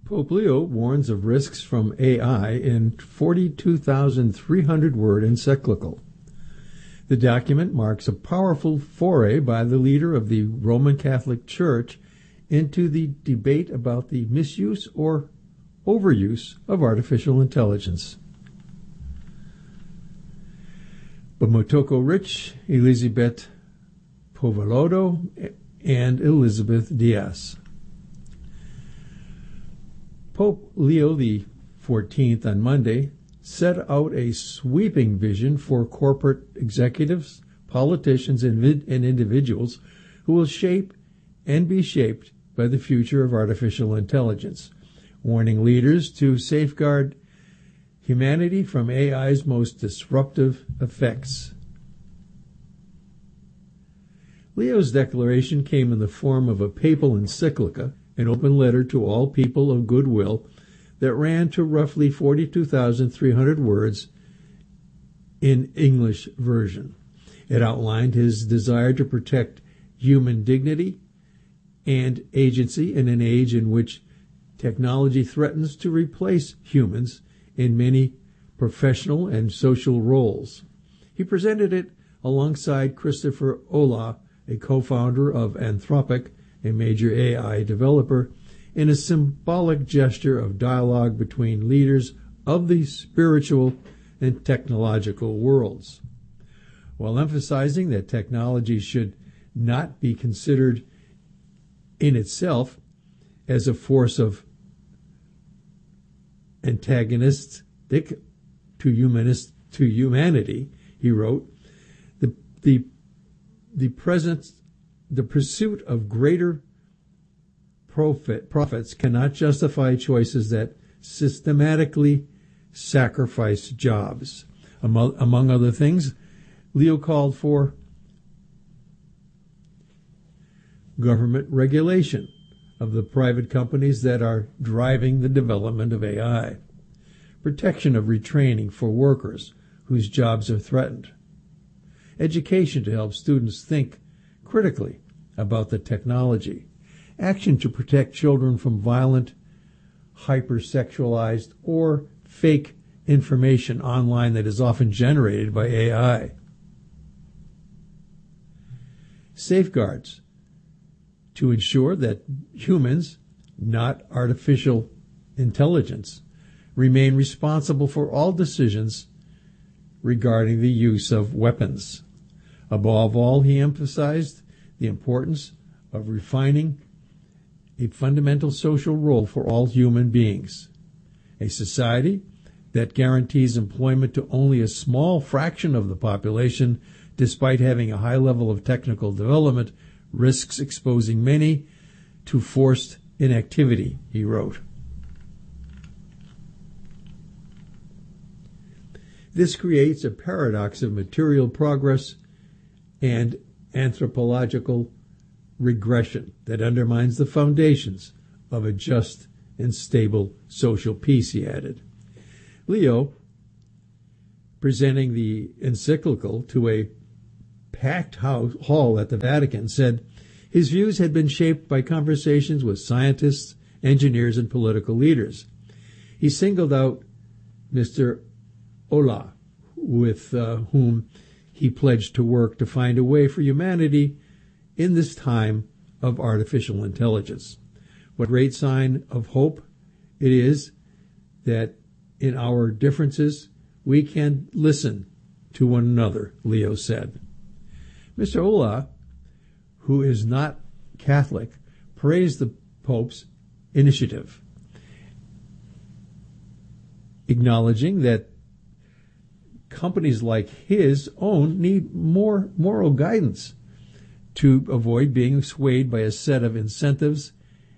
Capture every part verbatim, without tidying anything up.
Pope Leo warns of risks from A I in forty-two thousand three hundred word encyclical. The document marks a powerful foray by the leader of the Roman Catholic Church into the debate about the misuse or overuse of artificial intelligence. Bamotoko Rich, Elizabeth Povelodo, and Elizabeth Diaz. Pope Leo the fourteenth on Monday set out a sweeping vision for corporate executives, politicians, and, and individuals who will shape and be shaped by the future of artificial intelligence, warning leaders to safeguard humanity from A I's most disruptive effects. Leo's declaration came in the form of a papal encyclica, an open letter to all people of goodwill that ran to roughly forty-two thousand three hundred words in English version. It outlined his desire to protect human dignity and agency in an age in which technology threatens to replace humans in many professional and social roles. He presented it alongside Christopher Olah, a co-founder of Anthropic, a major A I developer, in a symbolic gesture of dialogue between leaders of the spiritual and technological worlds. While emphasizing that technology should not be considered in itself as a force of antagonistic to humanist to humanity, he wrote, the the the present the pursuit of greater profit profits cannot justify choices that systematically sacrifice jobs. Among, among other things, Leo called for government regulation of the private companies that are driving the development of A I, protection of retraining for workers whose jobs are threatened, education to help students think critically about the technology, action to protect children from violent, hypersexualized, or fake information online that is often generated by A I, safeguards to ensure that humans, not artificial intelligence, remain responsible for all decisions regarding the use of weapons. Above all, he emphasized the importance of refining a fundamental social role for all human beings. A society that guarantees employment to only a small fraction of the population, despite having a high level of technical development, risks exposing many to forced inactivity, he wrote. This creates a paradox of material progress and anthropological regression that undermines the foundations of a just and stable social peace, he added. Leo, presenting the encyclical to a packed house, hall at the Vatican, said his views had been shaped by conversations with scientists, engineers, and political leaders. He singled out Mister Olah, with uh, whom he pledged to work to find a way for humanity in this time of artificial intelligence. What great sign of hope it is that in our differences we can listen to one another, Leo said. Mister Olah, who is not Catholic, praised the Pope's initiative, acknowledging that companies like his own need more moral guidance to avoid being swayed by a set of incentives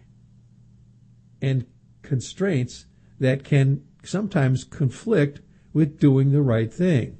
and constraints that can sometimes conflict with doing the right thing.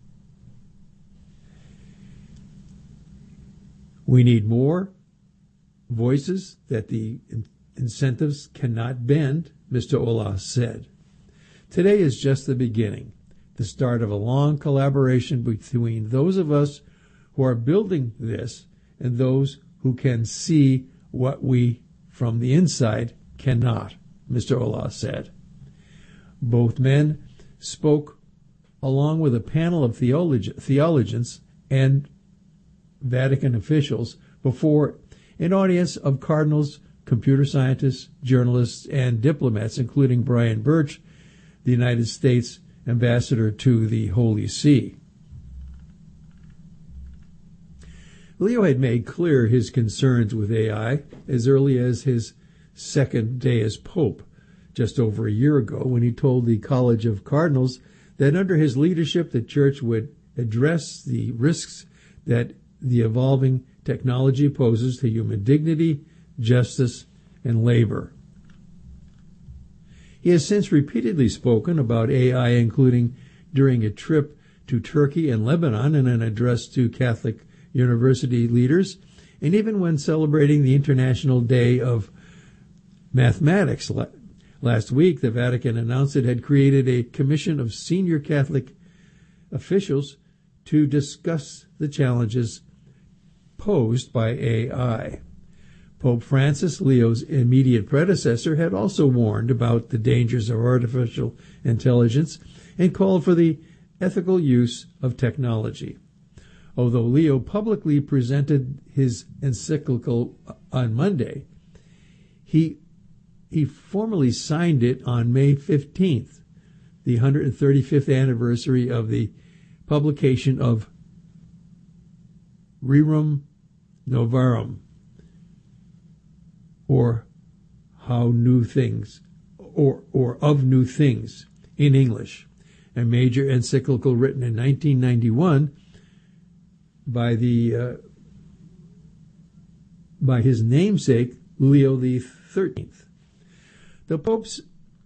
We need more voices that the incentives cannot bend, Mister Olah said. Today is just the beginning, the start of a long collaboration between those of us who are building this and those who can see what we from the inside cannot. Mister Olah said. Both men spoke along with a panel of theolog- theologians and Vatican officials before an audience of cardinals, computer scientists, journalists, and diplomats, including Brian Birch, the United States ambassador to the Holy See. Leo had made clear his concerns with A I as early as his second day as Pope, just over a year ago, when he told the College of Cardinals that under his leadership the Church would address the risks that the evolving technology poses to human dignity, justice, and labor. He has since repeatedly spoken about A I, including during a trip to Turkey and Lebanon in an address to Catholic university leaders, and even when celebrating the International Day of Mathematics. Last week, the Vatican announced it had created a commission of senior Catholic officials to discuss the challenges posed by A I. Pope Francis, Leo's immediate predecessor, had also warned about the dangers of artificial intelligence and called for the ethical use of technology. Although Leo publicly presented his encyclical on Monday, he he formally signed it on May fifteenth, the one hundred thirty-fifth anniversary of the publication of Rerum Novarum, or How New Things, or or of New Things in English, a major encyclical written in nineteen ninety-one by the uh, by his namesake Leo the thirteenth. The Pope's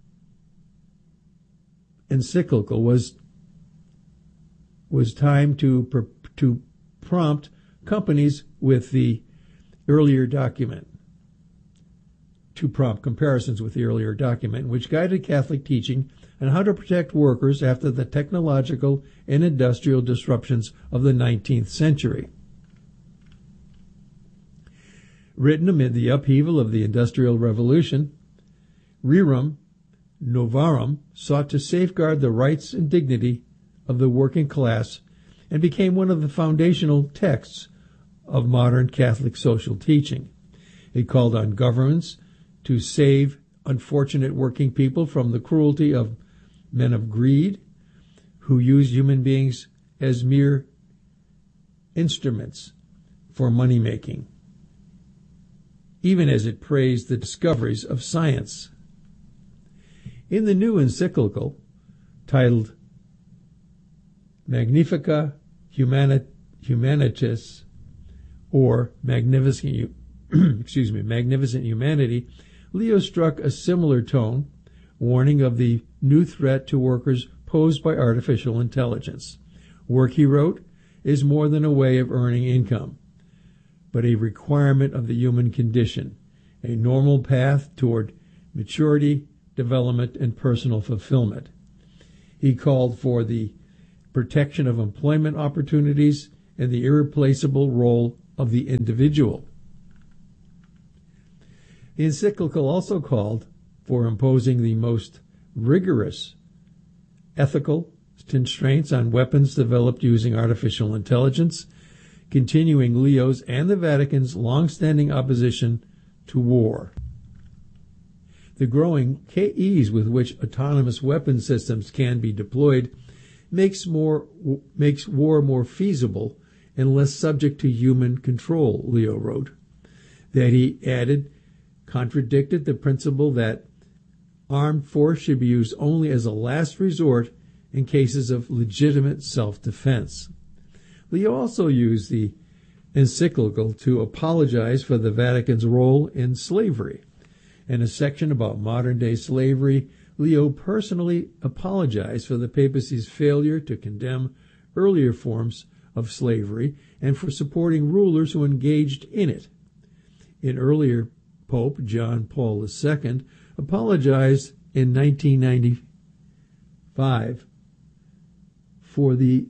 encyclical was was timed to to prompt companies with the earlier document, to prompt comparisons with the earlier document, which guided Catholic teaching on how to protect workers after the technological and industrial disruptions of the nineteenth century. Written amid the upheaval of the Industrial Revolution, Rerum Novarum sought to safeguard the rights and dignity of the working class and became one of the foundational texts of modern Catholic social teaching. It called on governments to save unfortunate working people from the cruelty of men of greed who use human beings as mere instruments for money-making, even as it praised the discoveries of science. In the new encyclical, titled Magnifica Humani- Humanitas, or Magnificent, excuse me, Magnificent Humanity, Leo struck a similar tone, warning of the new threat to workers posed by artificial intelligence. Work, he wrote, is more than a way of earning income, but a requirement of the human condition, a normal path toward maturity, development, and personal fulfillment. He called for the protection of employment opportunities and the irreplaceable role of the individual. The encyclical also called for imposing the most rigorous ethical constraints on weapons developed using artificial intelligence, continuing Leo's and the Vatican's long-standing opposition to war. The growing ease with which autonomous weapon systems can be deployed makes more makes war more feasible and less subject to human control, Leo wrote. That, he added, contradicted the principle that armed force should be used only as a last resort in cases of legitimate self-defense. Leo also used the encyclical to apologize for the Vatican's role in slavery. In a section about modern-day slavery, Leo personally apologized for the papacy's failure to condemn earlier forms of slavery and for supporting rulers who engaged in it. An earlier Pope, John Paul the Second, apologized in nineteen ninety-five for the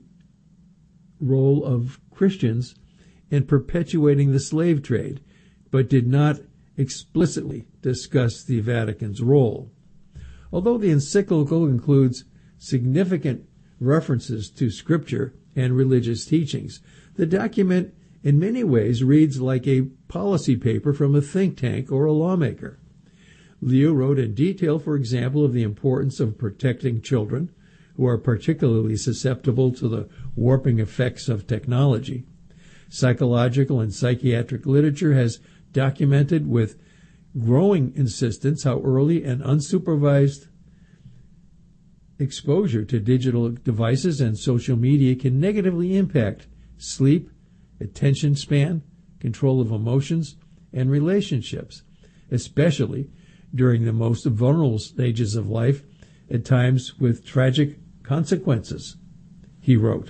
role of Christians in perpetuating the slave trade, but did not explicitly discuss the Vatican's role. Although the encyclical includes significant references to Scripture and religious teachings, the document in many ways reads like a policy paper from a think tank or a lawmaker. Leo wrote in detail, for example, of the importance of protecting children who are particularly susceptible to the warping effects of technology. Psychological and psychiatric literature has documented with growing insistence how early and unsupervised exposure to digital devices and social media can negatively impact sleep, attention span, control of emotions, and relationships, especially during the most vulnerable stages of life, at times with tragic consequences, he wrote.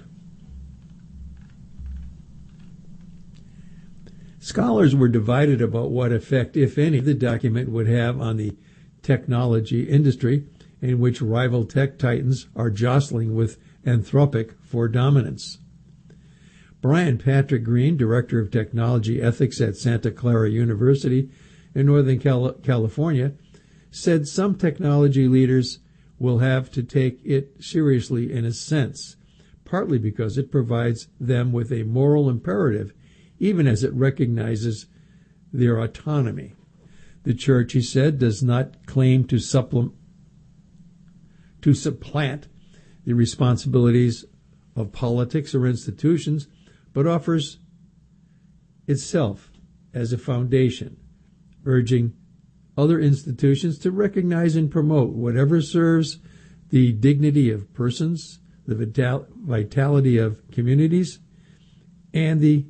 Scholars were divided about what effect, if any, the document would have on the technology industry, in which rival tech titans are jostling with Anthropic for dominance. Brian Patrick Green, Director of Technology Ethics at Santa Clara University in Northern Cal- California, said some technology leaders will have to take it seriously in a sense, partly because it provides them with a moral imperative, even as it recognizes their autonomy. The Church, he said, does not claim to supplement to supplant the responsibilities of politics or institutions, but offers itself as a foundation, urging other institutions to recognize and promote whatever serves the dignity of persons, the vital- vitality of communities, and the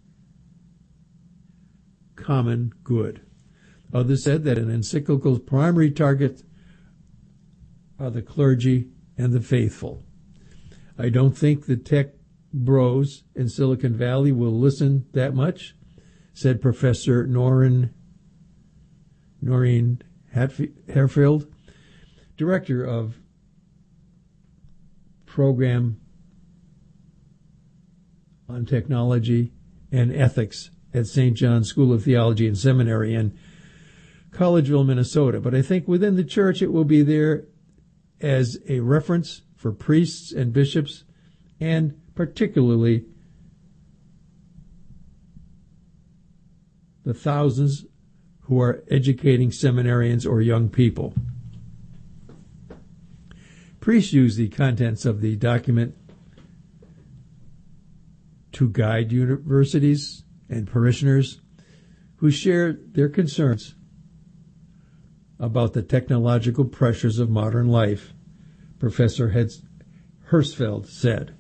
common good. Others said that an encyclical's primary target are the clergy and the faithful. I don't think the tech bros in Silicon Valley will listen that much, said Professor Noreen, Noreen Harefield, Director of Program on Technology and Ethics at Saint John's School of Theology and Seminary in Collegeville, Minnesota. But I think within the church it will be there as a reference for priests and bishops, and particularly the thousands who are educating seminarians or young people. Priests use the contents of the document to guide universities and parishioners who share their concerns about the technological pressures of modern life, Professor Hersfeld said.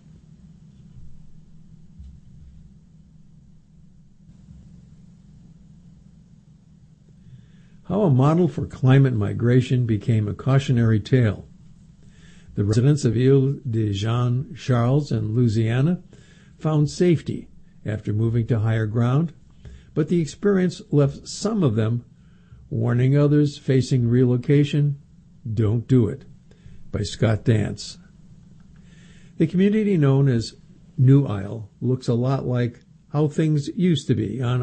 How a model for climate migration became a cautionary tale. The residents of Ile de Jean Charles in Louisiana found safety after moving to higher ground, but the experience left some of them warning others facing relocation, don't do it, by Scott Dance. The community known as New Isle looks a lot like how things used to be on